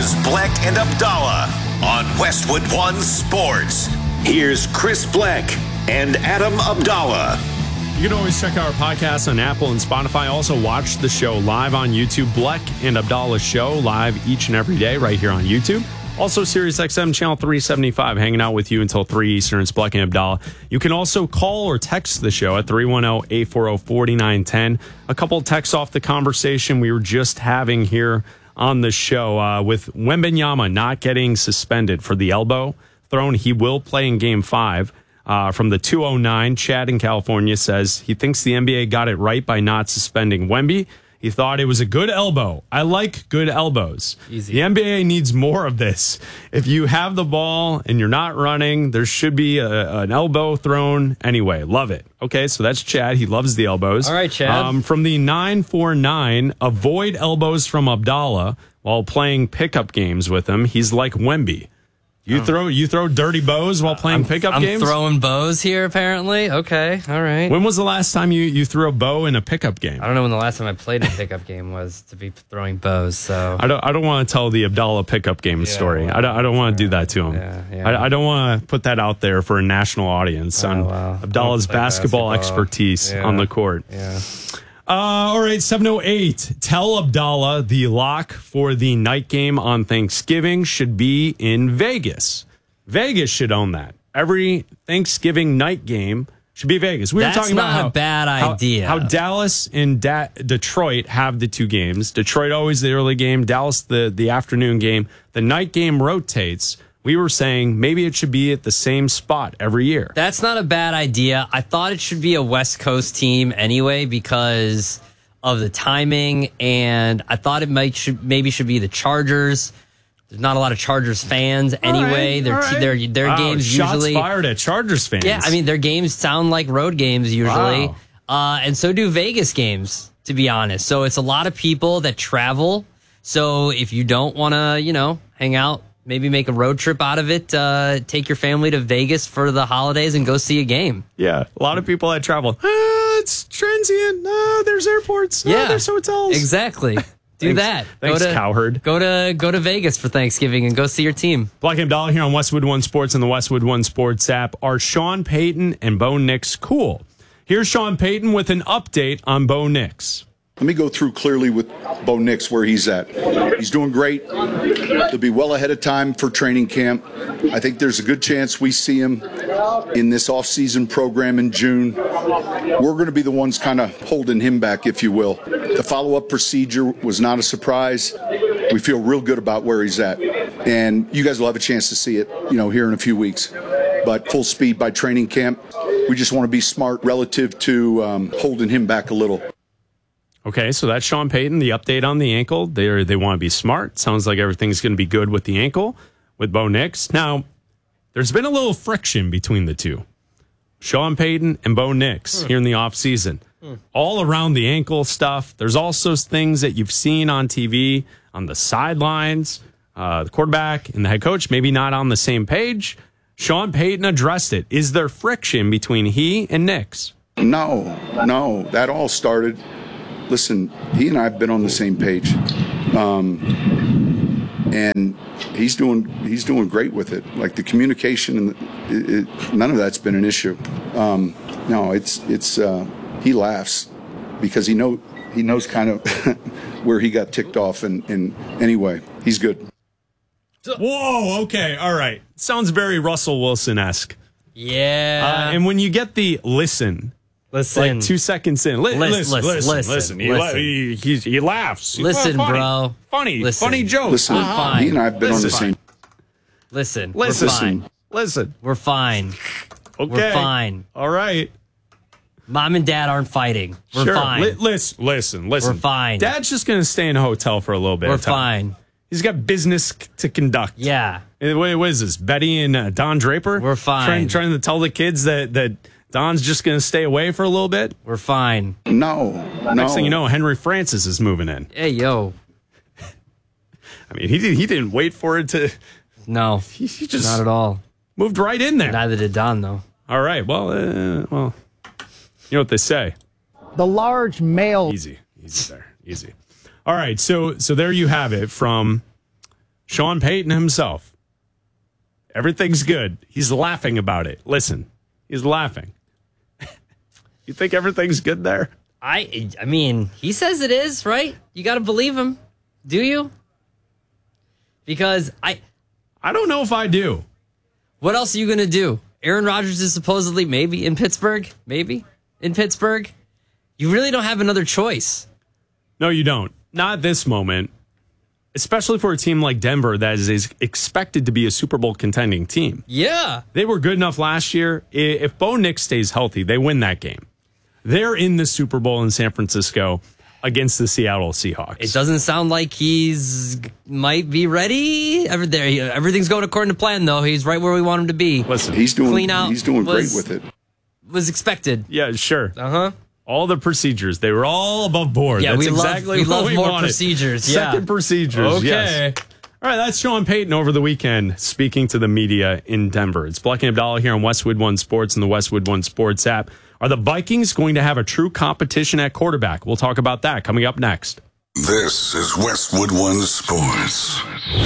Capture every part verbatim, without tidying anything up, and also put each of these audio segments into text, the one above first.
is Bleck and Abdallah on Westwood One Sports. Here's Chris Bleck and Adam Abdallah. You can always check out our podcast on Apple and Spotify. Also, watch the show live on YouTube. Bleck and Abdallah show live each and every day right here on YouTube. Also, Sirius X M channel three seventy-five, hanging out with you until three Eastern. It's Bleck and Abdallah. You can also call or text the show at three one zero, eight four zero, four nine one zero. A couple of texts off the conversation we were just having here on the show uh, with Wembanyama not getting suspended for the elbow thrown. He will play in game five. Uh, from the two oh nine, Chad in California says he thinks the N B A got it right by not suspending Wemby. He thought it was a good elbow. I like good elbows. Easy. The N B A needs more of this. If you have the ball and you're not running, there should be a, an elbow thrown anyway. Love it. Okay, so that's Chad. He loves the elbows. All right, Chad. Um, from the nine four nine, avoid elbows from Abdallah while playing pickup games with him. He's like Wemby. You oh. throw you throw dirty bows while playing I'm, pickup I'm games? I'm throwing bows here, apparently. Okay, all right. When was the last time you, you threw a bow in a pickup game? I don't know when the last time I played a pickup game was to be throwing bows. So I don't I don't want to tell the Abdallah pickup game yeah, story. well, I don't I don't want to do that to him. Yeah, yeah. I, I don't want to put that out there for a national audience oh, on well. Abdallah's basketball, basketball expertise yeah. on the court. Yeah. Uh, all right, seven oh eight. Tell Abdallah the lock for the night game on Thanksgiving should be in Vegas. Vegas should own that. Every Thanksgiving night game should be Vegas. We That's were talking about not how, a bad idea. How, how Dallas and da- Detroit have the two games. Detroit always the early game, Dallas the, the afternoon game. The night game rotates. We were saying maybe it should be at the same spot every year. That's not a bad idea. I thought it should be a West Coast team anyway because of the timing, and I thought it might should, maybe should be the Chargers. There's not a lot of Chargers fans anyway. Right, their right. their their wow, games shots usually fired at Chargers fans. Yeah, I mean their games sound like road games usually, Wow. uh, and so do Vegas games. To be honest, so it's a lot of people that travel. So if you don't want to, you know, hang out, maybe make a road trip out of it. Uh, take your family to Vegas for the holidays and go see a game. Yeah, a lot of people that travel. Ah, it's transient. No, there's airports. No, Yeah, there's hotels. Exactly. Do Thanks, that. Thanks, go to, cowherd. Go to go to Vegas for Thanksgiving and go see your team. Bleck and Abdallah here on Westwood One Sports and the Westwood One Sports app. Are Sean Payton and Bo Nix cool? Here's Sean Payton with an update on Bo Nix. Let me go through clearly with Bo Nix where he's at. He's doing great. He'll be well ahead of time for training camp. I think there's a good chance we see him in this off-season program in June. We're going to be the ones kind of holding him back, if you will. The follow-up procedure was not a surprise. We feel real good about where he's at. And you guys will have a chance to see it, you know, here in a few weeks. But full speed by training camp. We just want to be smart relative to um, holding him back a little. Okay, so that's Sean Payton, the update on the ankle. They they want to be smart. Sounds like everything's going to be good with the ankle with Bo Nix. Now, there's been a little friction between the two. Sean Payton and Bo Nix mm. here in the offseason. Mm. All around the ankle stuff. There's also things that you've seen on T V, on the sidelines, uh, the quarterback and the head coach, maybe not on the same page. Sean Payton addressed it. Is there friction between he and Nix? No, no. That all started... Listen, he and I have been on the same page, um, and he's doing he's doing great with it. Like the communication, and it, it, none of that's been an issue. Um, no, it's it's uh, he laughs because he know he knows kind of where he got ticked off, and, and anyway, he's good. Whoa, okay, all right. Sounds very Russell Wilson-esque. Yeah, uh, and when you get the listen. Listen. Like two seconds in. Li- listen, listen, listen, listen. listen. He, listen. He, he, he laughs. He's listen, funny. bro. Funny, listen. funny jokes. Listen, uh-huh. he and I have been listen. on the same. Listen, listen. we're fine. Listen. We're fine. Okay. We're fine. All right. Mom and Dad aren't fighting. We're sure. fine. Li- listen, listen, listen. We're fine. Dad's just going to stay in a hotel for a little bit. We're of time. fine. He's got business c- to conduct. Yeah. And what, what is this? Betty and uh, Don Draper? We're fine. Trying, trying to tell the kids that, that Don's just going to stay away for a little bit? We're fine. No, no. Next thing you know, Henry Francis is moving in. Hey, yo. I mean, he, did, he didn't wait for it to... No, he, he just not at all. Moved right in there. Neither did Don, though. All right. Well, uh, well, you know what they say. The large male. Easy, easy there, easy. All right. So, so there you have it from Sean Payton himself. Everything's good. He's laughing about it. Listen, he's laughing. You think everything's good there? I I mean, he says it is, right? You got to believe him. Do you? Because I I don't know if I do. What else are you going to do? Aaron Rodgers is supposedly maybe in Pittsburgh, maybe in Pittsburgh. You really don't have another choice. No, you don't. Not at this moment, especially for a team like Denver that is, is expected to be a Super Bowl contending team. Yeah. They were good enough last year. If Bo Nix stays healthy, they win that game. They're in the Super Bowl in San Francisco against the Seattle Seahawks. It doesn't sound like he's might be ready. Every, there, everything's going according to plan, though. He's right where we want him to be. Listen, he's doing clean out he's doing was, great with it. Was expected. Yeah, sure. Uh huh. All the procedures, they were all above board. Yeah, that's we exactly love, we what love we more wanted. procedures. Yeah. Second procedures. Okay. Yes. All right, that's Sean Payton over the weekend speaking to the media in Denver. It's Bleck and Abdallah here on Westwood One Sports and the Westwood One Sports app. Are the Vikings going to have a true competition at quarterback? We'll talk about that coming up next. This is Westwood One Sports.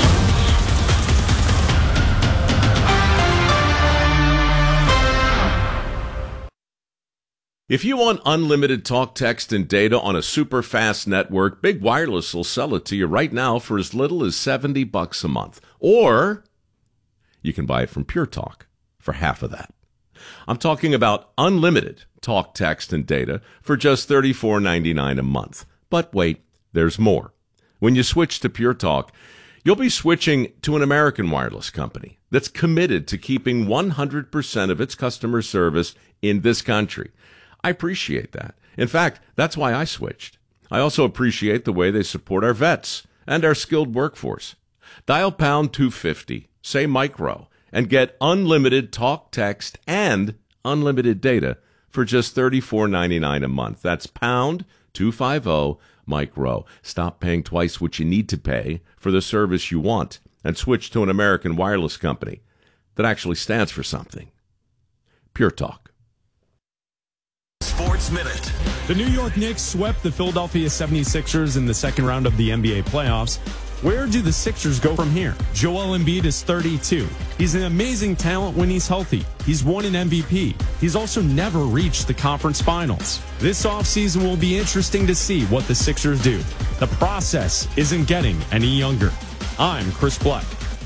If you want unlimited talk, text, and data on a super fast network, Big Wireless will sell it to you right now for as little as seventy bucks a month. Or you can buy it from Pure Talk for half of that. I'm talking about unlimited talk, text, and data for just thirty-four ninety-nine a month. But wait, there's more. When you switch to Pure Talk, you'll be switching to an American wireless company that's committed to keeping one hundred percent of its customer service in this country. I appreciate that. In fact, that's why I switched. I also appreciate the way they support our vets and our skilled workforce. Dial pound two fifty, say micro, and get unlimited talk, text, and unlimited data for just thirty-four ninety-nine a month. That's pound two fifty, micro. Stop paying twice what you need to pay for the service you want and switch to an American wireless company that actually stands for something. Pure Talk. Sports Minute. The New York Knicks swept the Philadelphia seventy-sixers in the second round of the N B A playoffs. Where do the Sixers go from here? Joel Embiid is thirty-two. He's an amazing talent when he's healthy. He's won an M V P. He's also never reached the conference finals. This offseason will be interesting to see what the Sixers do. The process isn't getting any younger. I'm Chris Bleck.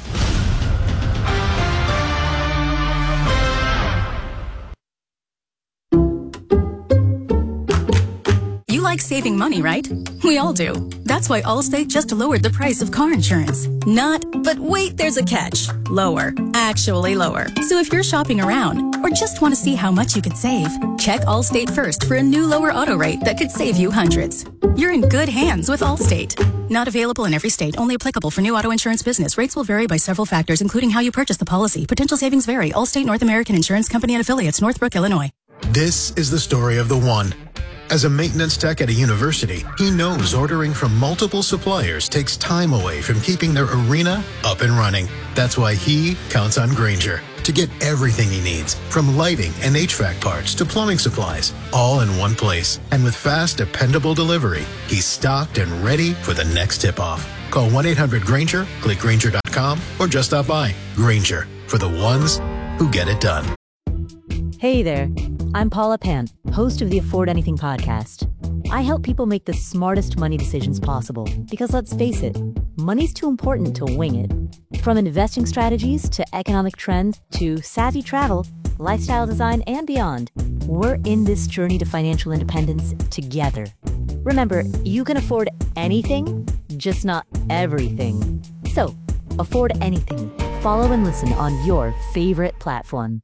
Like saving money, right? We all do. That's why Allstate just lowered the price of car insurance. Not, but wait, there's a catch. Lower. Actually lower. So if you're shopping around or just want to see how much you could save, check Allstate first for a new lower auto rate that could save you hundreds. You're in good hands with Allstate. Not available in every state. Only applicable for new auto insurance business. Rates will vary by several factors, including how you purchase the policy. Potential savings vary. Allstate North American Insurance Company and Affiliates, Northbrook, Illinois. This is the story of the one. As a maintenance tech at a university, he knows ordering from multiple suppliers takes time away from keeping their arena up and running. That's why he counts on Grainger to get everything he needs, from lighting and H V A C parts to plumbing supplies, all in one place. And with fast, dependable delivery, he's stocked and ready for the next tip-off. Call one eight hundred Grainger, click Grainger dot com, or just stop by. Grainger, for the ones who get it done. Hey there, I'm Paula Pan, host of the Afford Anything podcast. I help people make the smartest money decisions possible because let's face it, money's too important to wing it. From investing strategies to economic trends to savvy travel, lifestyle design, and beyond, we're in this journey to financial independence together. Remember, you can afford anything, just not everything. So, afford anything. Follow and listen on your favorite platform.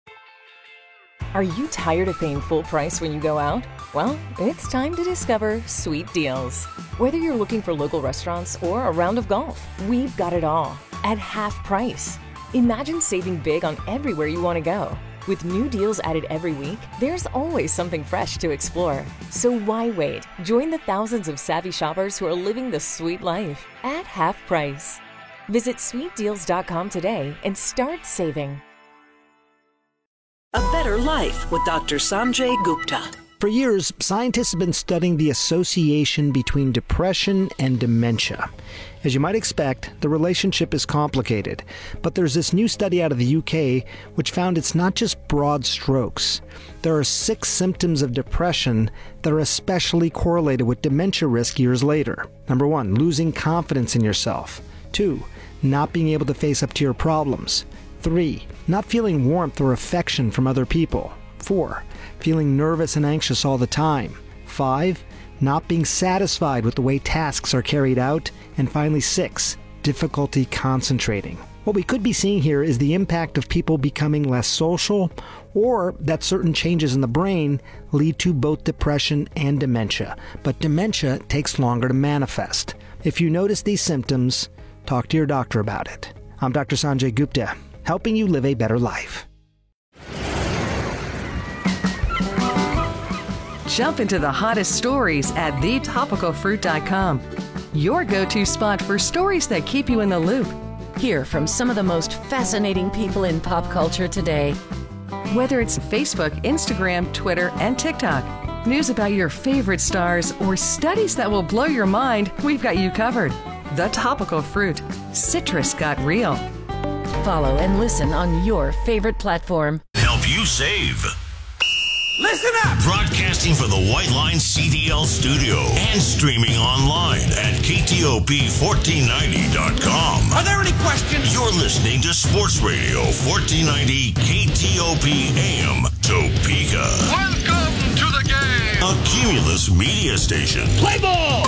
Are you tired of paying full price when you go out? Well, it's time to discover Sweet Deals. Whether you're looking for local restaurants or a round of golf, we've got it all at half price. Imagine saving big on everywhere you want to go. With new deals added every week, there's always something fresh to explore. So why wait? Join the thousands of savvy shoppers who are living the sweet life at half price. Visit sweet deals dot com today and start saving. A Better Life with Doctor Sanjay Gupta. For years, scientists have been studying the association between depression and dementia. As you might expect, the relationship is complicated, but there's this new study out of the U K which found it's not just broad strokes. There are six symptoms of depression that are especially correlated with dementia risk years later. Number one, losing confidence in yourself. Two, not being able to face up to your problems. Three, not feeling warmth or affection from other people. Four, feeling nervous and anxious all the time. Five, not being satisfied with the way tasks are carried out. And finally, six, difficulty concentrating. What we could be seeing here is the impact of people becoming less social, or that certain changes in the brain lead to both depression and dementia. But dementia takes longer to manifest. If you notice these symptoms, talk to your doctor about it. I'm Doctor Sanjay Gupta, helping you live a better life. Jump into the hottest stories at the topical fruit dot com. Your go-to spot for stories that keep you in the loop. Hear from some of the most fascinating people in pop culture today. Whether it's Facebook, Instagram, Twitter, and TikTok, news about your favorite stars, or studies that will blow your mind, we've got you covered. The Topical Fruit. Citrus got real. Follow and listen on your favorite platform. Help you save. Listen up! Broadcasting from the White Line C D L studio and streaming online at K T O P fourteen ninety dot com. Are there any questions? You're listening to Sports Radio fourteen ninety K T O P A M Topeka. Welcome to the game! A Cumulus media station. Play ball!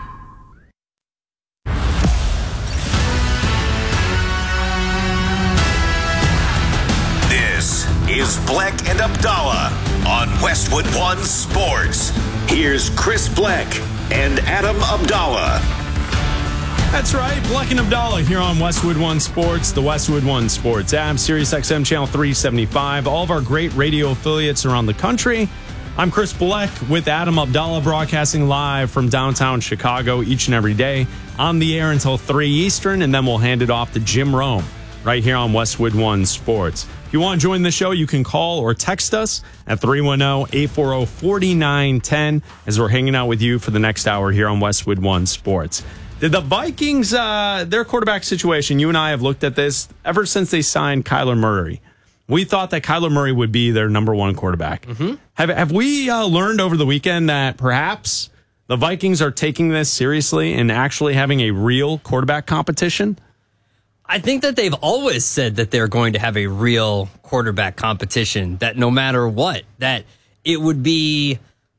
This is Bleck and Abdallah on Westwood One Sports. Here's Chris Bleck and Adam Abdallah. That's right, Bleck and Abdallah here on Westwood One Sports, the Westwood One Sports app, Sirius X M Channel three seventy-five, all of our great radio affiliates around the country. I'm Chris Bleck with Adam Abdallah, broadcasting live from downtown Chicago each and every day, on the air until three Eastern, and then we'll hand it off to Jim Rome right here on Westwood One Sports. If you want to join the show, you can call or text us at three one zero, eight four zero, four nine one zero as we're hanging out with you for the next hour here on Westwood One Sports. Did the Vikings, uh, their quarterback situation, you and I have looked at this ever since they signed Kyler Murray. We thought that Kyler Murray would be their number one quarterback. Mm-hmm. Have, have we uh, learned over the weekend that perhaps the Vikings are taking this seriously and actually having a real quarterback competition? I think that they've always said that they're going to have a real quarterback competition, that no matter what, that it would be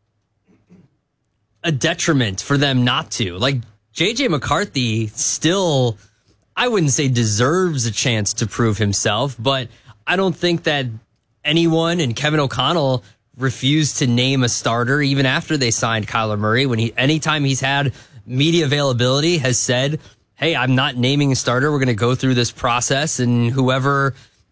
a detriment for them not to. Like, J J McCarthy still, I wouldn't say deserves a chance to prove himself, but I don't think that anyone, and Kevin O'Connell refused to name a starter even after they signed Kyler Murray. When he, anytime he's had media availability, has said, hey, I'm not naming a starter. We're going to go through this process, and whoever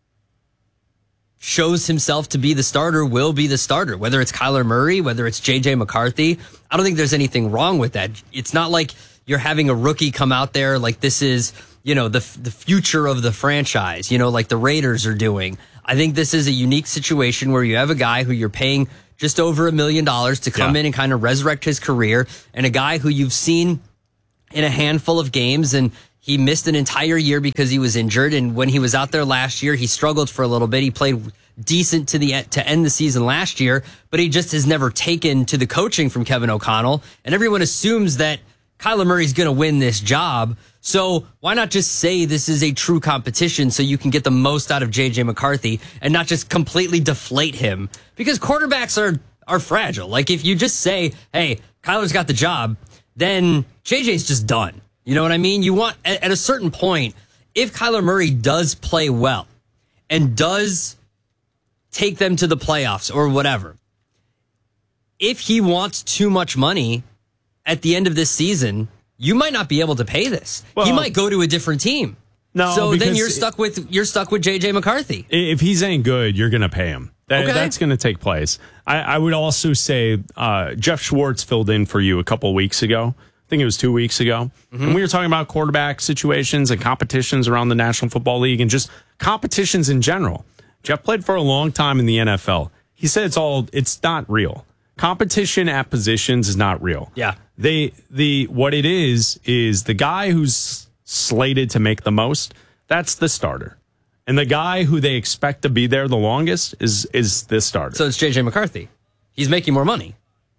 shows himself to be the starter will be the starter, whether it's Kyler Murray, whether it's J J McCarthy. I don't think there's anything wrong with that. It's not like you're having a rookie come out there like this is, you know, the the future of the franchise, you know, like the Raiders are doing. I think this is a unique situation where you have a guy who you're paying just over a million dollars to come yeah. in and kind of resurrect his career, and a guy who you've seen in a handful of games, and he missed an entire year because he was injured. And when he was out there last year, he struggled for a little bit. He played decent to the to end the season last year, but he just has never taken to the coaching from Kevin O'Connell. And everyone assumes that Kyler Murray's going to win this job. So why not just say this is a true competition so you can get the most out of J J McCarthy and not just completely deflate him? Because quarterbacks are are fragile. Like, if you just say, hey, Kyler's got the job, then J J's just done. You know what I mean? You want, at, at a certain point, if Kyler Murray does play well and does take them to the playoffs or whatever, if he wants too much money at the end of this season, you might not be able to pay this. Well, he might go to a different team. No, so then you're stuck with you're stuck with J J McCarthy. If he's any good, you're going to pay him. That, okay. That's going to take place. I, I would also say uh, Jeff Schwartz filled in for you a couple of weeks ago. I think it was two weeks ago. Mm-hmm. And we were talking about quarterback situations and competitions around the National Football League and just competitions in general. Jeff played for a long time in the N F L. He said it's all it's not real. competition at positions is not real. Yeah. They the what it is is the guy who's slated to make the most, that's the starter. And the guy who they expect to be there the longest is is the starter. So it's J J McCarthy. He's making more money.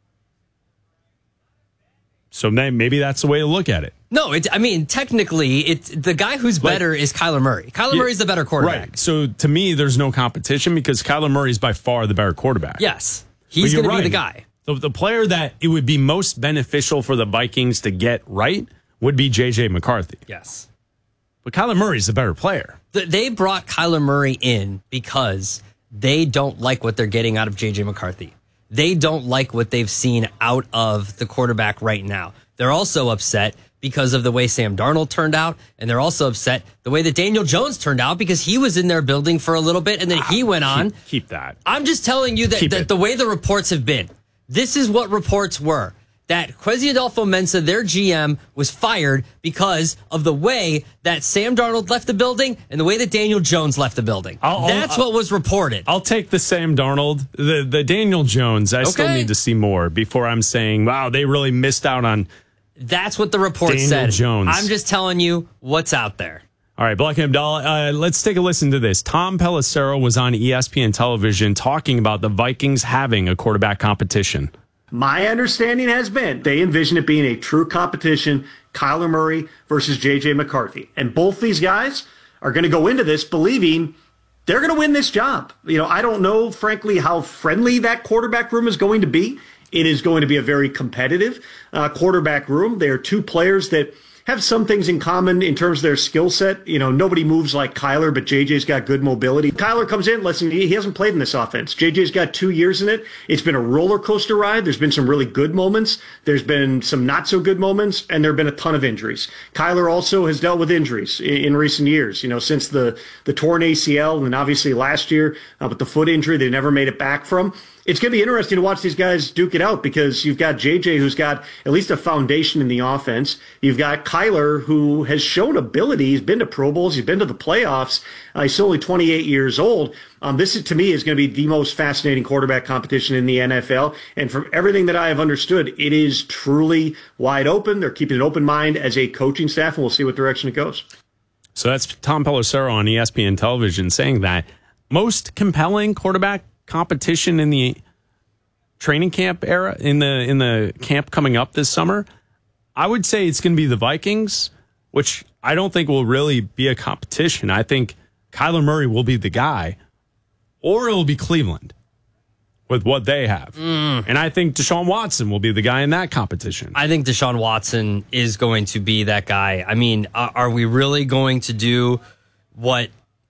So maybe that's the way to look at it. No, it, I mean, technically, it's the guy who's better like, is Kyler Murray. Kyler yeah, Murray's the better quarterback. Right. So to me, there's no competition because Kyler Murray is by far the better quarterback. Yes. He's going right. to be the guy. The, the player that it would be most beneficial for the Vikings to get right would be J J McCarthy. Yes. But Kyler Murray's the better player. The, they brought Kyler Murray in because they don't like what they're getting out of J J McCarthy. They don't like what they've seen out of the quarterback right now. They're also upset because of the way Sam Darnold turned out, and they're also upset the way that Daniel Jones turned out because he was in their building for a little bit, and then he went on. Keep, keep that. I'm just telling you that, that the way the reports have been, this is what reports were. That Kwesi Adolfo-Mensah, their G M, was fired because of the way that Sam Darnold left the building and the way that Daniel Jones left the building. I'll, That's I'll, what was reported. I'll take the Sam Darnold. The the Daniel Jones, I okay. still need to see more before I'm saying, wow, they really missed out on That's what the report Daniel said. Jones. I'm just telling you what's out there. All right, Black and Abdallah, uh, let's take a listen to this. Tom Pelissero was on E S P N television talking about the Vikings having a quarterback competition. My understanding has been they envision it being a true competition, Kyler Murray versus J J McCarthy. And both these guys are going to go into this believing they're going to win this job. You know, I don't know, frankly, how friendly that quarterback room is going to be. It is going to be a very competitive uh, quarterback room. They are two players that have some things in common in terms of their skill set. You know, nobody moves like Kyler, but J J's got good mobility. Kyler comes in, listen, he hasn't played in this offense. J J's got two years in it. It's been a roller coaster ride. There's been some really good moments. There's been some not so good moments, and there have been a ton of injuries. Kyler also has dealt with injuries in, in recent years, you know, since the, the torn A C L and obviously last year uh, with the foot injury they never made it back from. It's going to be interesting to watch these guys duke it out because you've got J J, who's got at least a foundation in the offense. You've got Kyler, who has shown ability. He's been to Pro Bowls. He's been to the playoffs. Uh, he's only twenty-eight years old. Um, this, is, to me, is going to be the most fascinating quarterback competition in the N F L. And from everything that I have understood, it is truly wide open. They're keeping an open mind as a coaching staff, and we'll see what direction it goes. So that's Tom Pelissero on E S P N television saying that most compelling quarterback competition in the training camp era, in the in the camp coming up this summer, I would say it's going to be the Vikings, which I don't think will really be a competition. I think Kyler Murray will be the guy, or it will be Cleveland with what they have. Mm. And I think Deshaun Watson will be the guy in that competition. I think Deshaun Watson is going to be that guy. I mean, are we really going to do what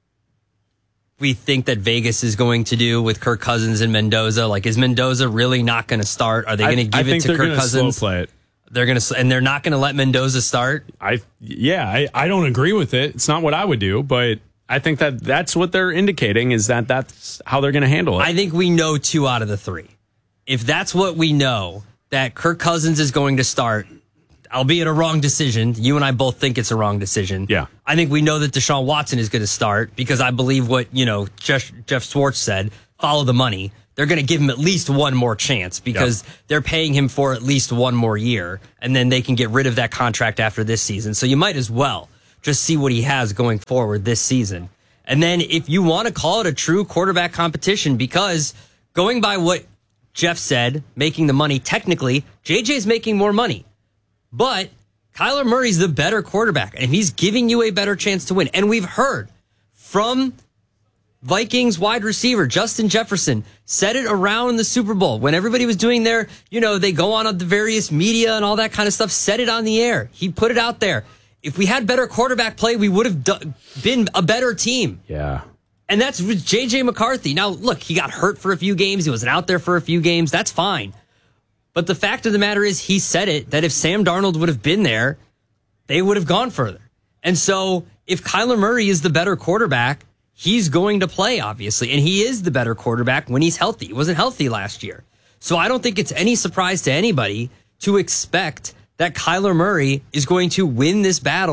we think that Vegas is going to do with Kirk Cousins and Mendoza? Like, is Mendoza really not going to start? Are they going to give it to Kirk Cousins? Slow play it. They're going to, and they're not going to let Mendoza start. I yeah, I, I don't agree with it. It's not what I would do, but I think that that's what they're indicating is that that's how they're going to handle it. I think we know two out of the three. If that's what we know, that Kirk Cousins is going to start, albeit a wrong decision. You and I both think it's a wrong decision. Yeah. I think we know that Deshaun Watson is going to start because I believe what, you know, Jeff, Jeff Schwartz said, follow the money. They're going to give him at least one more chance because yep. they're paying him for at least one more year, and then they can get rid of that contract after this season. So you might as well just see what he has going forward this season. And then if you want to call it a true quarterback competition, because going by what Jeff said, making the money, technically, J J's making more money. But Kyler Murray's the better quarterback, and he's giving you a better chance to win. And we've heard from Vikings wide receiver Justin Jefferson said it around the Super Bowl when everybody was doing their, you know, they go on the various media and all that kind of stuff, said it on the air. He put it out there. If we had better quarterback play, we would have do- been a better team. Yeah. And that's with J J McCarthy. Now, look, he got hurt for a few games. He wasn't out there for a few games. That's fine. But the fact of the matter is, he said it, that if Sam Darnold would have been there, they would have gone further. And so if Kyler Murray is the better quarterback, he's going to play, obviously. And he is the better quarterback when he's healthy. He wasn't healthy last year. So I don't think it's any surprise to anybody to expect that Kyler Murray is going to win this battle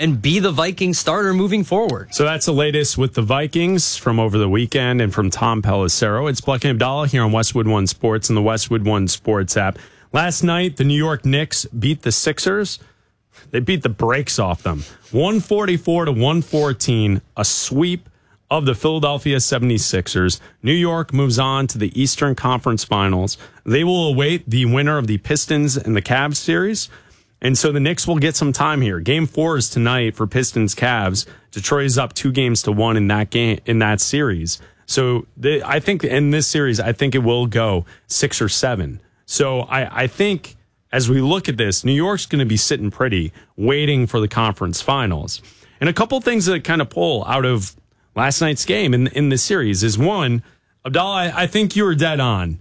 and be the Vikings starter moving forward. So that's the latest with the Vikings from over the weekend and from Tom Pelissero. It's Bleck and Abdallah here on Westwood One Sports and the Westwood One Sports app. Last night, the New York Knicks beat the Sixers. They beat the brakes off them. one forty-four to one fourteen, a sweep of the Philadelphia seventy-sixers. New York moves on to the Eastern Conference Finals. They will await the winner of the Pistons and the Cavs series. And so the Knicks will get some time here. Game four is tonight for Pistons Cavs. Detroit is up two games to one in that game, in that series. So they, I think in this series, I think it will go six or seven. So I, I think as we look at this, New York's going to be sitting pretty, waiting for the conference finals. And a couple things that kind of pull out of last night's game in in this series is one, Abdallah, I, I think you were dead on.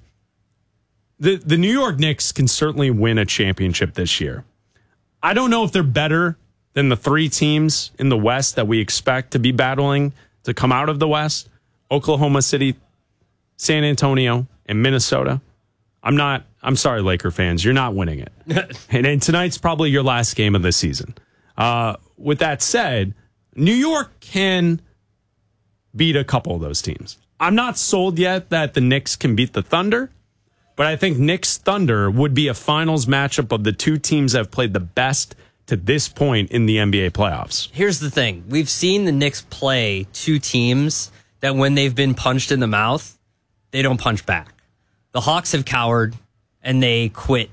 The the New York Knicks can certainly win a championship this year. I don't know if they're better than the three teams in the West that we expect to be battling to come out of the West: Oklahoma City, San Antonio, and Minnesota. I'm not, I'm sorry, Laker fans, you're not winning it. and, and tonight's probably your last game of the season. Uh, with that said, New York can beat a couple of those teams. I'm not sold yet that the Knicks can beat the Thunder, but I think Knicks Thunder would be a finals matchup of the two teams that have played the best to this point in the N B A playoffs. Here's the thing. We've seen the Knicks play two teams that when they've been punched in the mouth, they don't punch back. The Hawks have cowered and they quit,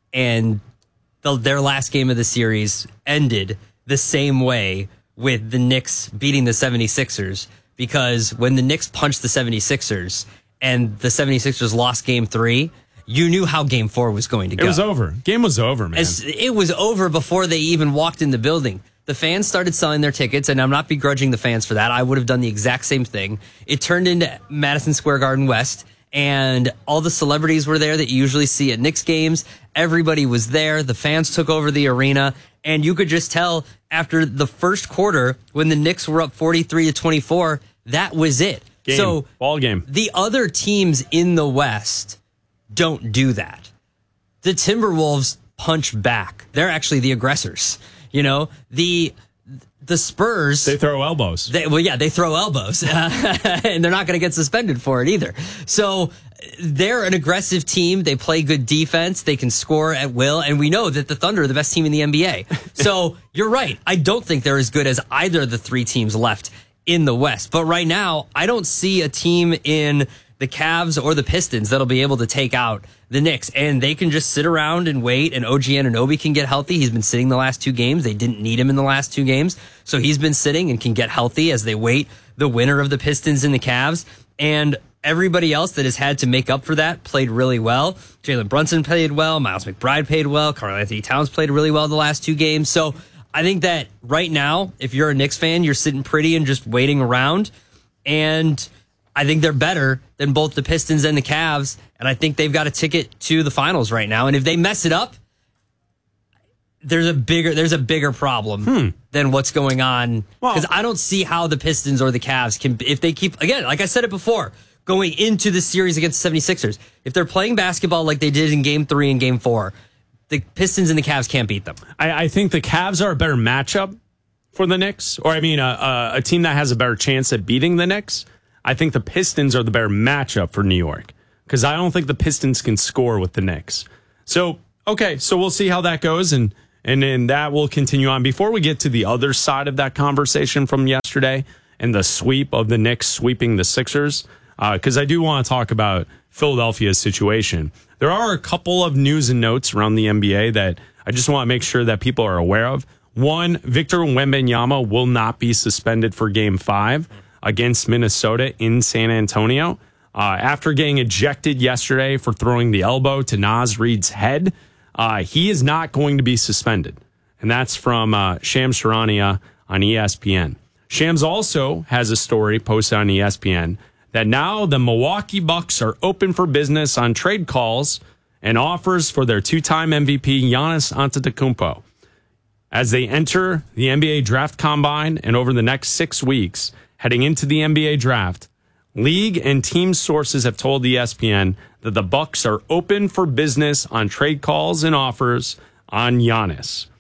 and the, their last game of the series ended the same way with the Knicks beating the seventy-sixers, because when the Knicks punched the seventy-sixers and the seventy-sixers lost game three, you knew how game four was going to go. It was over. Game was over, man. As, it was over before they even walked in the building. The fans started selling their tickets, and I'm not begrudging the fans for that. I would have done the exact same thing. It turned into Madison Square Garden West, and all the celebrities were there that you usually see at Knicks games. Everybody was there. The fans took over the arena, and you could just tell after the first quarter when the Knicks were up forty-three to twenty-four, that was it. Game. So ball game. The other teams in the West don't do that. The Timberwolves punch back. They're actually the aggressors. You know, the the Spurs, they throw elbows. They, well, yeah, they throw elbows, and they're not going to get suspended for it either. So they're an aggressive team. They play good defense. They can score at will, and we know that the Thunder are the best team in the N B A. So you're right. I don't think they're as good as either of the three teams left in the West. But right now, I don't see a team in the Cavs or the Pistons that'll be able to take out the Knicks, and they can just sit around and wait, and O G Anunoby can get healthy. He's been sitting the last two games. They didn't need him in the last two games, so he's been sitting and can get healthy as they wait the winner of the Pistons and the Cavs. And everybody else that has had to make up for that played really well. Jalen Brunson played well. Miles McBride played well. Karl Anthony Towns played really well the last two games. So I think that right now, if you're a Knicks fan, you're sitting pretty and just waiting around, and I think they're better than both the Pistons and the Cavs, and I think they've got a ticket to the finals right now. And if they mess it up, there's a bigger there's a bigger problem hmm. than what's going on. Because well, I don't see how the Pistons or the Cavs can, if they keep, again, like I said it before, going into the series against the seventy-sixers, if they're playing basketball like they did in game three and game four, the Pistons and the Cavs can't beat them. I, I think the Cavs are a better matchup for the Knicks, or I mean, a, a, a team that has a better chance at beating the Knicks. I think the Pistons are the better matchup for New York, because I don't think the Pistons can score with the Knicks. So, okay, so we'll see how that goes, and and then that will continue on. Before we get to the other side of that conversation from yesterday and the sweep of the Knicks sweeping the Sixers, because uh, I do want to talk about Philadelphia's situation. There are a couple of news and notes around the N B A that I just want to make sure that people are aware of. One, Victor Wembanyama will not be suspended for Game five against Minnesota in San Antonio. Uh, after getting ejected yesterday for throwing the elbow to Naz Reid's head, uh, he is not going to be suspended. And that's from uh, Shams Charania on E S P N. Shams also has a story posted on E S P N that now the Milwaukee Bucks are open for business on trade calls and offers for their two-time M V P Giannis Antetokounmpo. As they enter the N B A draft combine and over the next six weeks, heading into the N B A draft, league and team sources have told E S P N that the Bucks are open for business on trade calls and offers on Giannis.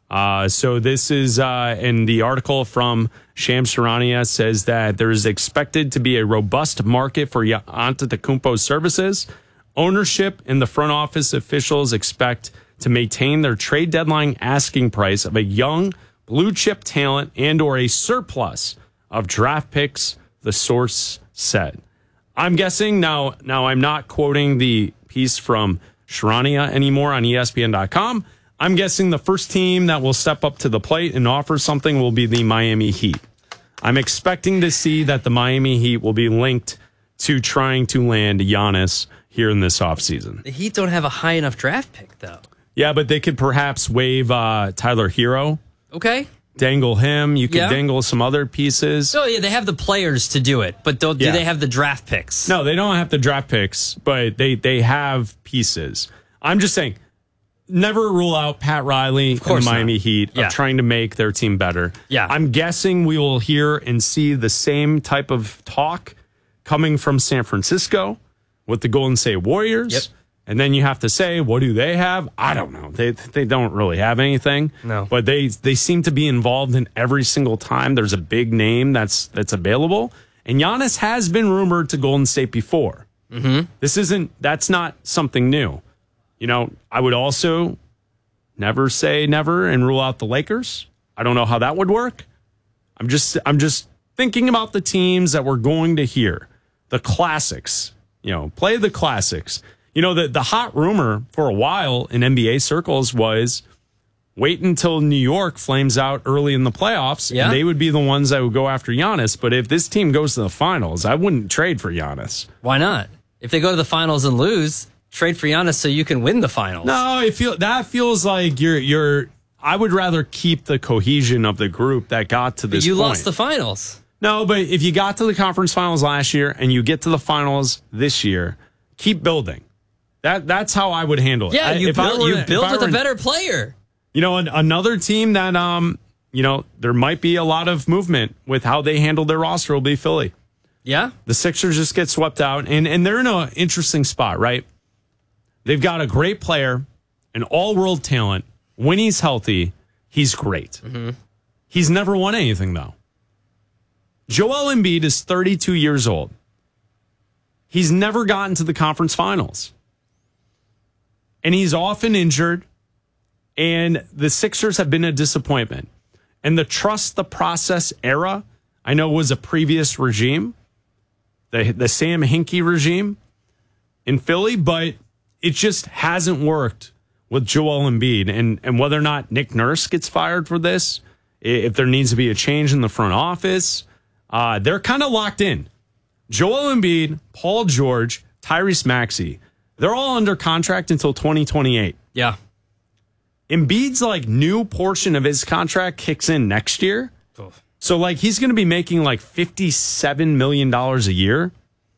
Uh, so this is uh, in the article from Shams Charania says that there is expected to be a robust market for Antetokounmpo's services. Ownership and the front office officials expect to maintain their trade deadline asking price of a young blue chip talent and or a surplus of draft picks, the source said. I'm guessing now, now I'm not quoting the piece from Charania anymore on E S P N dot com. I'm guessing the first team that will step up to the plate and offer something will be the Miami Heat. I'm expecting to see that the Miami Heat will be linked to trying to land Giannis here in this offseason. The Heat don't have a high enough draft pick, though. Yeah, but they could perhaps waive uh, Tyler Hero. Okay. Dangle him. You could Yeah. dangle some other pieces. So, yeah, they have the players to do it, but don't, Yeah. do they have the draft picks? No, they don't have the draft picks, but they, they have pieces. I'm just saying, never rule out Pat Riley and the course Miami not. Heat Yeah. of trying to make their team better. Yeah. I'm guessing we will hear and see the same type of talk coming from San Francisco with the Golden State Warriors. Yep. And then you have to say, what do they have? I don't know. They they don't really have anything. No. But they they seem to be involved in every single time there's a big name that's that's available. And Giannis has been rumored to Golden State before. Mm-hmm. This isn't that's not something new. You know, I would also never say never and rule out the Lakers. I don't know how that would work. I'm just I'm just thinking about the teams that we're going to hear. The classics. You know, play the classics. You know, the, the hot rumor for a while in N B A circles was wait until New York flames out early in the playoffs, Yeah. and they would be the ones that would go after Giannis. But if this team goes to the finals, I wouldn't trade for Giannis. Why not? If they go to the finals and lose, trade for Giannis so you can win the finals. No, it feel that feels like you're you're. I would rather keep the cohesion of the group that got to But this. you point. lost the finals. No, but if you got to the conference finals last year and you get to the finals this year, keep building. That that's how I would handle it. Yeah, I- you if I built, were- you if built I with were a in- better player. You know, an, another team that um, you know, there might be a lot of movement with how they handle their roster will be Philly. Yeah, The Sixers just get swept out, and and they're in an interesting spot, right? They've got a great player, an all-world talent. When he's healthy, he's great. Mm-hmm. He's never won anything, though. Joel Embiid is thirty-two years old. He's never gotten to the conference finals. And he's often injured. And the Sixers have been a disappointment. And the trust the process era, I know, was a previous regime, the, the Sam Hinkie regime in Philly, but it just hasn't worked with Joel Embiid. And, and whether or not Nick Nurse gets fired for this, if there needs to be a change in the front office, uh, they're kind of locked in. Joel Embiid, Paul George, Tyrese Maxey, they're all under contract until twenty twenty-eight. Yeah. Embiid's like new portion of his contract kicks in next year. Oof. So like he's going to be making like fifty-seven million dollars a year.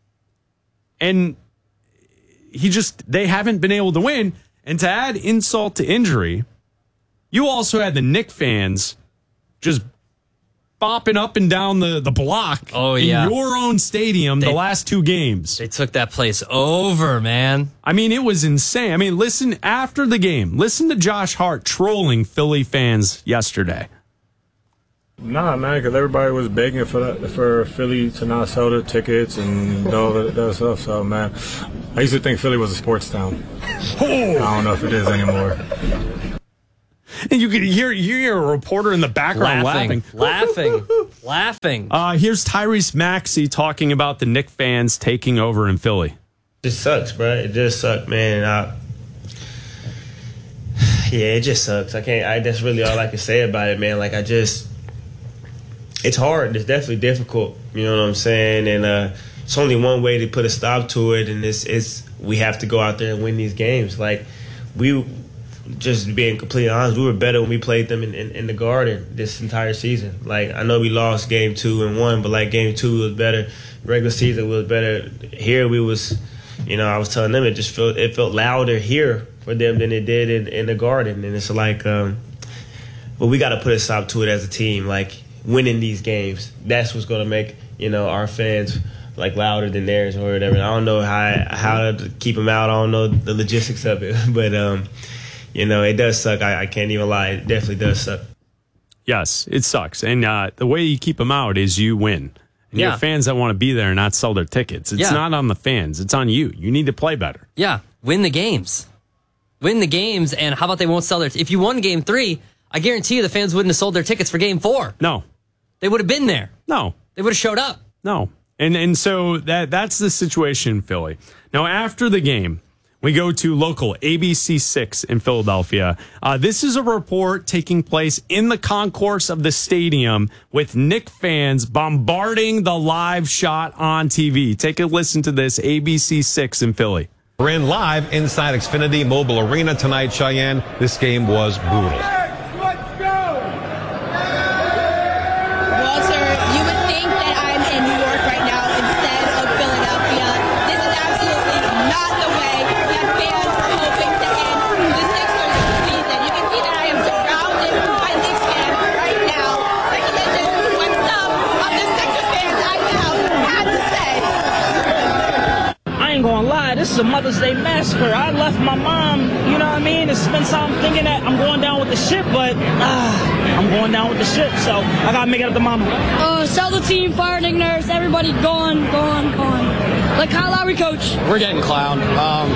And he just, they haven't been able to win. And to add insult to injury, you also had the Knicks fans just bopping up and down the, the block Oh, in yeah. your own stadium They- the last two games. They took that place over, man. I mean, it was insane. I mean, listen, after the game, listen to Josh Hart trolling Philly fans yesterday. Nah, man, because everybody was begging for that, for Philly to not sell their tickets and all that, that stuff. So, man, I used to think Philly was a sports town. I don't know if it is anymore. And you could hear, you hear a reporter in the background laughing. Laughing. Laughing. laughing. Uh, here's Tyrese Maxey talking about the Knicks fans taking over in Philly. It sucks, bro. It just sucks, man. I, yeah, it just sucks. I can't. I that's really all I can say about it, man. Like I just, it's hard. It's definitely difficult. You know what I'm saying? And uh, it's only one way to put a stop to it, and it's it's we have to go out there and win these games. Like we, just being completely honest, we were better when we played them in, in, in the Garden this entire season. Like I know we lost game two and one, but like game two was better. Regular season was better. Here we was, you know, I was telling them it just felt it felt louder here for them than it did in, in the Garden, and it's like, um, but we got to put a stop to it as a team. Like winning these games, that's what's going to make, you know, our fans like louder than theirs or whatever. I don't know how how to keep them out. I don't know the logistics of it, but um, you know, it does suck. I, I can't even lie. It definitely does suck. Yes, it sucks. And uh, the way you keep them out is you win. And you Yeah. have fans that want to be there and not sell their tickets. It's Yeah. not on the fans. It's on you. You need to play better. Yeah, win the games. Win the games, and how about they won't sell their... T- if you won game three, I guarantee you the fans wouldn't have sold their tickets for game four. No. They would have been there. No. They would have showed up. No. And and so that that's the situation in Philly. Now, after the game, we go to local A B C six in Philadelphia. Uh, this is a report taking place in the concourse of the stadium with Knick fans bombarding the live shot on T V. Take a listen to this, A B C six in Philly. We're in live inside Xfinity Mobile Arena tonight, Cheyenne. This game was brutal. Walter, you would think that I'm in New York right now instead of Philadelphia. This is absolutely not the way that fans are hoping to end the Sixers season. You can see that I am surrounded by Knicks fans right now. Take a listen to what some of the Sixers fans I know had to say. I ain't gonna lie, this is a Mother's Day massacre. I left my mom, you know what I mean, to spend time thinking that I'm going down with the ship, but ah, I'm going down with the ship, so I gotta make it up to mama. Uh, sell the team, fire Nick Nurse, everybody gone, gone, gone. Like Kyle Lowry, coach. We're getting clowned. Um,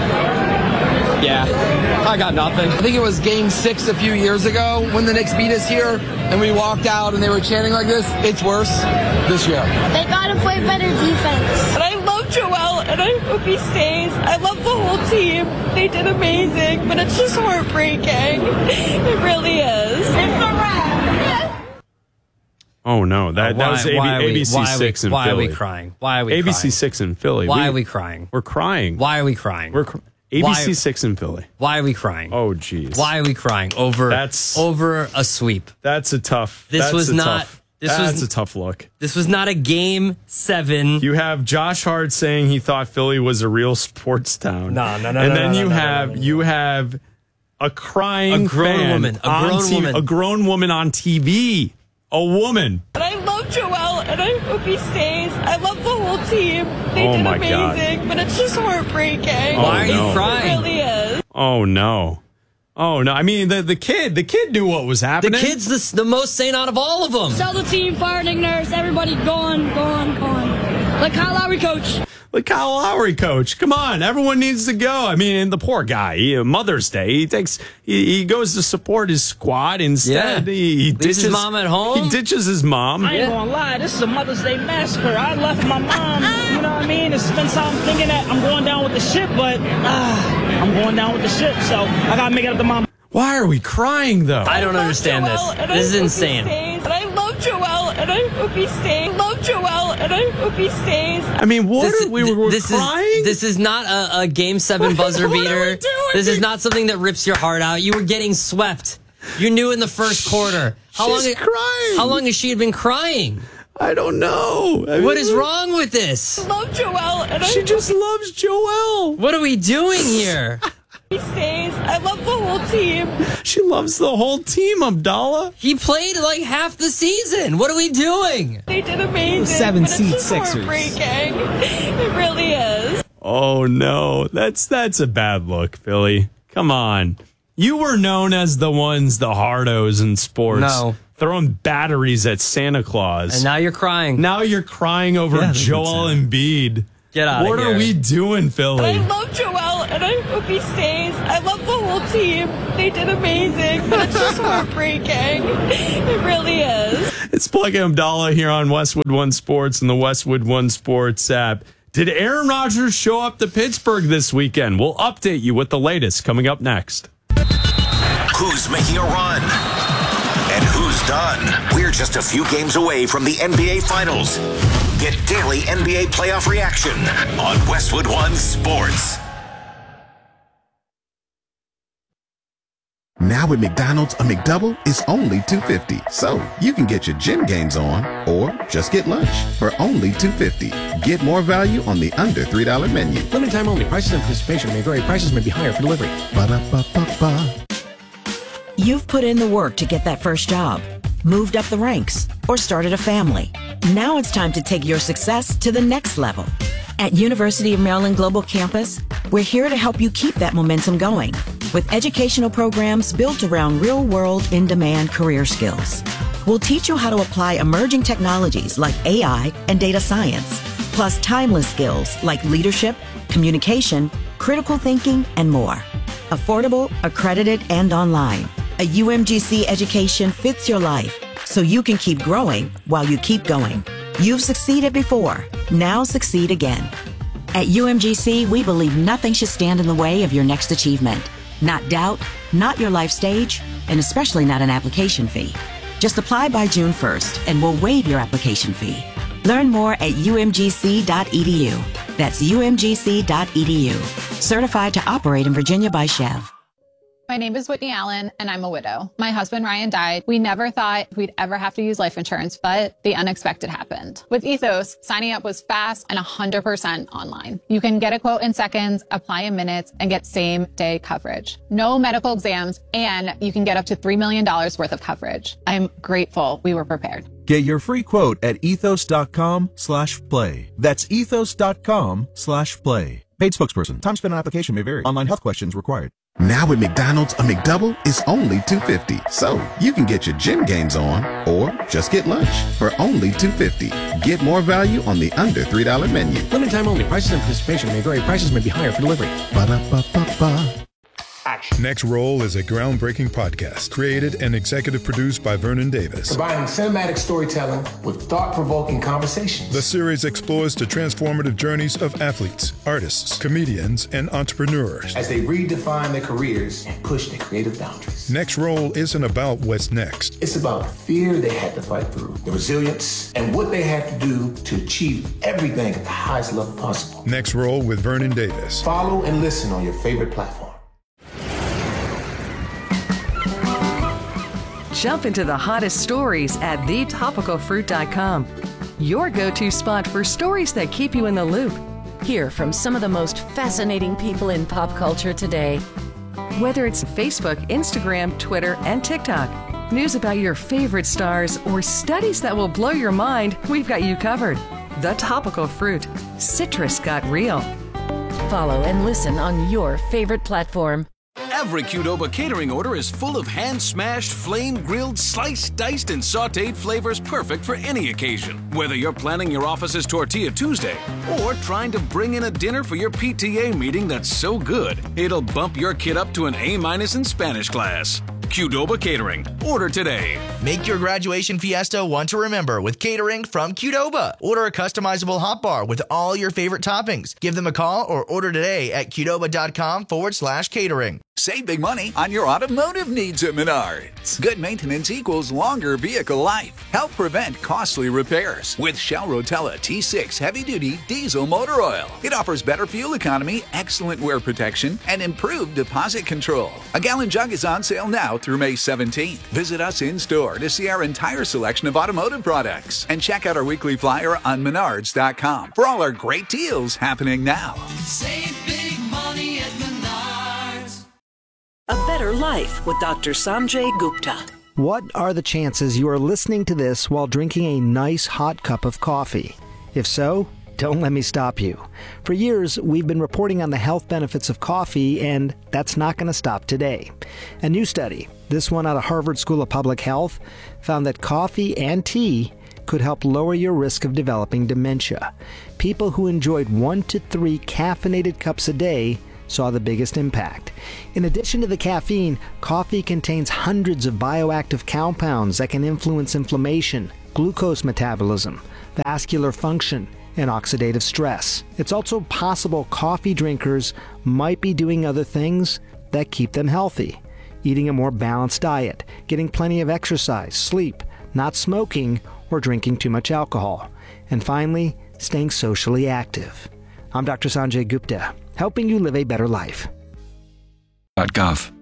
yeah, I got nothing. I think it was game six a few years ago when the Knicks beat us here and we walked out and they were chanting like this. It's worse this year. They gotta play better defense. And I love Joel, and I hope he stays. I love the whole team. They did amazing, but it's just heartbreaking. It really is. It's a wrap. Oh, no. That, Uh, that was why- A B, why are we- A B C why are we- six in why are Philly. we crying? Why are we A B C crying? six in Philly. Why are we crying? We're crying. Why are we crying? We're cr- A B C six in Philly. Why are we crying? Oh, geez. Why are we crying over That's over a sweep? That's a tough. This that's was a not. Tough, this that's was a tough look. This was not a game seven. You have Josh Hart saying he thought Philly was a real sports town. No, no, no, And no, then no, you no, no, have no, no, no. you have a crying A grown fan woman, a on grown T V, woman. a grown woman on T V, a woman. And I love Joel, and I hope he stays. I love the whole team. They Oh did my God. amazing, but it's just heartbreaking. Oh, Why are you no. crying? It really is. Oh no. Oh no! I mean, the the kid, the kid knew what was The happening. kid's the, the most sane out of all of them. Sell the team, fire Nick Nurse, everybody gone, gone, gone. Like Kyle Lowry, coach. Like Kyle Lowry, coach. Come on, everyone needs to go. I mean, the poor guy. He, Mother's Day, he takes, he, he goes to support his squad instead. Yeah. He, he Leaves his ditches mom at home. He ditches his mom. I ain't gonna lie, this is a Mother's Day massacre. I left my mom, you know what I mean, to spend time thinking that I'm going down with the ship, but ah, I'm going down with the ship, so I gotta make it up to mama. Why are we crying though? I don't understand Joel, this. and I This is hope he insane. stays. And I love Joel, and I hope he stays. I love Joel, and I hope he stays. I mean, what This, are we were this crying? is this is not a, a game seven buzzer What are beater. we doing? This is not something that rips your heart out. You were getting swept. You knew in the first quarter. How She's long? crying. How long has she been crying? I don't know. I What mean, is wrong with this? I love Joel, and I She hope just loves Joel. What are we doing here? he stays. I love the whole team. She loves the whole team, Abdallah. He played like half the season. What are we doing? They did amazing. Seven but it's seed just Sixers. heartbreaking. It really is. Oh no, that's that's a bad look, Philly. Come on. You were known as the ones, the hardos in sports. No. Throwing batteries at Santa Claus. And now you're crying. Now you're crying over Yeah, I think Joel that's Embiid. Get out What of here. are we doing, Philly? I love Joel, and I hope he stays. I love the whole team. They did amazing, but it's just heartbreaking. It really is. It's Plug and Abdallah here on Westwood One Sports and the Westwood One Sports app. Did Aaron Rodgers show up to Pittsburgh this weekend? We'll update you with the latest coming up next. Who's making a run? And who's done? We're just a few games away from the N B A Finals. Get daily N B A playoff reaction on Westwood One Sports. Now at McDonald's, a McDouble is only two fifty. So you can get your gym gains on or just get lunch for only two fifty. Get more value on the under three dollar menu. Limited time only. Prices and participation may vary. Prices may be higher for delivery. Ba-da-ba-ba-ba. You've put in the work to get that first job, moved up the ranks, or started a family. Now it's time to take your success to the next level. At University of Maryland Global Campus, we're here to help you keep that momentum going. with educational programs built around real-world, in-demand career skills. We'll teach you how to apply emerging technologies like A I and data science, plus timeless skills like leadership, communication, critical thinking, and more. Affordable, accredited, and online. A U M G C education fits your life, so you can keep growing while you keep going. You've succeeded before. Now succeed again. At U M G C, we believe nothing should stand in the way of your next achievement. Not doubt, not your life stage, and especially not an application fee. Just apply by June first, and we'll waive your application fee. Learn more at U M G C dot E D U. That's U M G C dot E D U. Certified to operate in Virginia by Chev. My name is Whitney Allen, and I'm a widow. My husband, Ryan, died. We never thought we'd ever have to use life insurance, but the unexpected happened. With Ethos, signing up was fast and one hundred percent online. You can get a quote in seconds, apply in minutes, and get same-day coverage. No medical exams, and you can get up to three million dollars worth of coverage. I'm grateful we were prepared. Get your free quote at ethos.com slash play. That's ethos.com slash play. Paid spokesperson. Time spent on application may vary. Online health questions required. Now at McDonald's, a McDouble is only two dollars and fifty cents. So you can get your gym games on or just get lunch for only two dollars and fifty cents. Get more value on the under three dollar menu. Limited time only. Prices and participation may vary. Prices may be higher for delivery. Ba-da-ba-ba-ba. Next Roll is a groundbreaking podcast created and executive produced by Vernon Davis. Combining cinematic storytelling with thought-provoking conversations. The series explores the transformative journeys of athletes, artists, comedians, and entrepreneurs as they redefine their careers and push their creative boundaries. Next Roll isn't about what's next. It's about the fear they had to fight through, the resilience, and what they had to do to achieve everything at the highest level possible. Next Roll with Vernon Davis. Follow and listen on your favorite platform. Jump into the hottest stories at the topical fruit dot com. Your go-to spot for stories that keep you in the loop. Hear from some of the most fascinating people in pop culture today. Whether it's Facebook, Instagram, Twitter, and TikTok, news about your favorite stars, or studies that will blow your mind, we've got you covered. The Topical Fruit. Citrus got real. Follow and listen on your favorite platform. Every Qdoba catering order is full of hand-smashed, flame-grilled, sliced, diced, and sautéed flavors perfect for any occasion. Whether you're planning your office's Tortilla Tuesday or trying to bring in a dinner for your P T A meeting that's so good, it'll bump your kid up to an A-minus in Spanish class. Qdoba Catering. Order today. Make your graduation fiesta one to remember with catering from Qdoba. Order a customizable hot bar with all your favorite toppings. Give them a call or order today at Qdoba.com forward slash catering. Save big money on your automotive needs at Menards. Good maintenance equals longer vehicle life. Help prevent costly repairs with Shell Rotella T six heavy-duty diesel motor oil. It offers better fuel economy, excellent wear protection, and improved deposit control. A gallon jug is on sale now through May seventeenth. Visit us in-store to see our entire selection of automotive products and check out our weekly flyer on menards dot com for all our great deals happening now. Save big money at Menards. A Better Life with Doctor Sanjay Gupta. What are the chances you are listening to this while drinking a nice hot cup of coffee? If so, don't let me stop you. For years, we've been reporting on the health benefits of coffee, and that's not going to stop today. A new study, this one out of Harvard School of Public Health, found that coffee and tea could help lower your risk of developing dementia. People who enjoyed one to three caffeinated cups a day saw the biggest impact. In addition to the caffeine, coffee contains hundreds of bioactive compounds that can influence inflammation, glucose metabolism, vascular function, and oxidative stress. It's also possible coffee drinkers might be doing other things that keep them healthy. Eating a more balanced diet, getting plenty of exercise, sleep, not smoking, or drinking too much alcohol. And finally, staying socially active. I'm Doctor Sanjay Gupta, helping you live a better life. .gov.